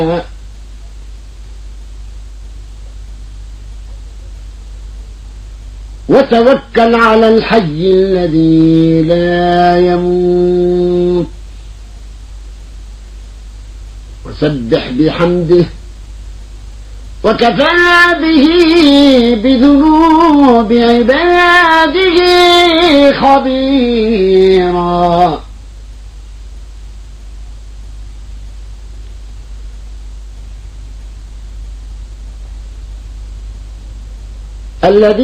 وتوكل على الحي الذي لا يموت وسبح بحمده وكفى به بذنوب عباده خبيرا. الذي